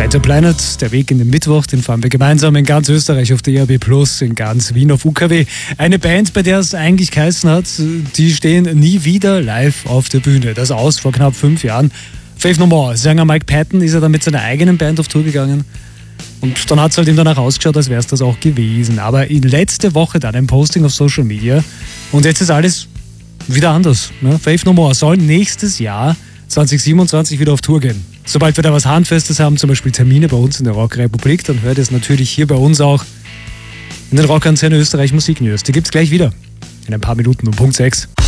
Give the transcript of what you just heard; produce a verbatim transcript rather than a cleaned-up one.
Better Planet, der Weg in den Mittwoch, den fahren wir gemeinsam in ganz Österreich auf der E R B Plus, in ganz Wien auf U K W. Eine Band, bei der es eigentlich geheißen hat, die stehen nie wieder live auf der Bühne. Das aus vor knapp fünf Jahren. Faith No More, Sänger Mike Patton ist er dann mit seiner eigenen Band auf Tour gegangen. Und dann hat es halt ihm danach ausgeschaut, als wäre es das auch gewesen. Aber in letzte Woche dann ein Posting auf Social Media und jetzt ist alles wieder anders. Ne? Faith No More soll nächstes Jahr zwanzig siebenundzwanzig wieder auf Tour gehen. Sobald wir da was Handfestes haben, zum Beispiel Termine bei uns in der Rockrepublik, dann hört ihr es natürlich hier bei uns auch in den Rockantenne Österreich Musiknews. Die gibt's gleich wieder in ein paar Minuten um Punkt sechs.